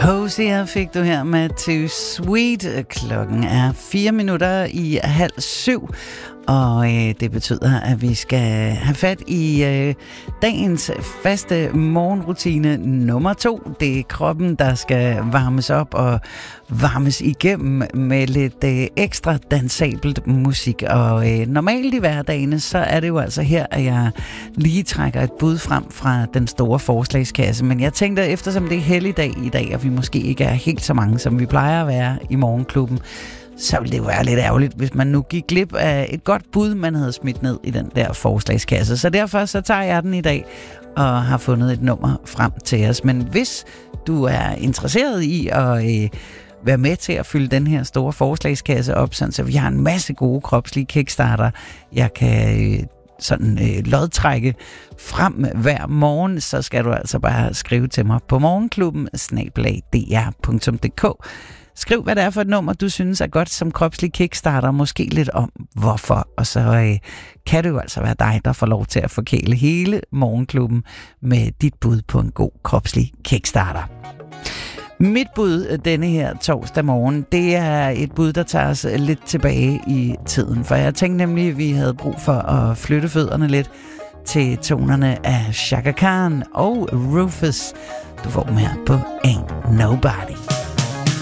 Hosier fik du her med Too Sweet. Klokken er 6:04, og det betyder, at vi skal have fat i dagens faste morgenrutine nummer 2. Det er kroppen, der skal varmes op og varmes igennem med lidt ekstra dansabelt musik. Og normalt i hverdagene, så er det jo altså her, at jeg lige trækker et bud frem fra den store forslagskasse. Men jeg tænkte, eftersom det er helligdag i dag, og vi måske ikke er helt så mange, som vi plejer at være i Morgenklubben, så ville det jo være lidt ærgerligt, hvis man nu gik glip af et godt bud, man havde smidt ned i den der forslagskasse. Så derfor så tager jeg den i dag og har fundet et nummer frem til os. Men hvis du er interesseret i at være med til at fylde den her store forslagskasse op, så vi har en masse gode kropslige kickstarter, jeg kan lodtrække frem hver morgen, så skal du altså bare skrive til mig på morgenklubben@dr.dk. Skriv, hvad det er for et nummer, du synes er godt som kropslig kickstarter, måske lidt om hvorfor, og så kan det jo altså være dig, der får lov til at forkæle hele Morgenklubben med dit bud på en god kropslig kickstarter. Mit bud denne her torsdag morgen, det er et bud, der tager os lidt tilbage i tiden, for jeg tænkte nemlig, at vi havde brug for at flytte fødderne lidt til tonerne af Chaka Khan og Rufus. Du får dem her på Ain't Nobody.